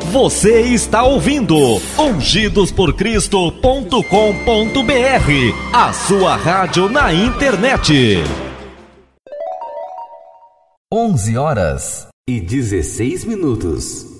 Você está ouvindo ungidosporcristo.com.br, a sua rádio na internet. 11h16.